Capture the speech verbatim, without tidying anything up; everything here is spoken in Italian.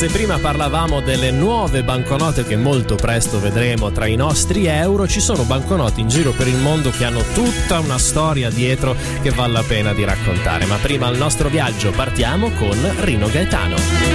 se prima parlavamo delle nuove banconote che molto presto vedremo tra i nostri euro, ci sono banconote in giro per il mondo che hanno tutta una storia dietro che vale la pena di raccontare. Ma prima al nostro viaggio partiamo con Rino Gaetano.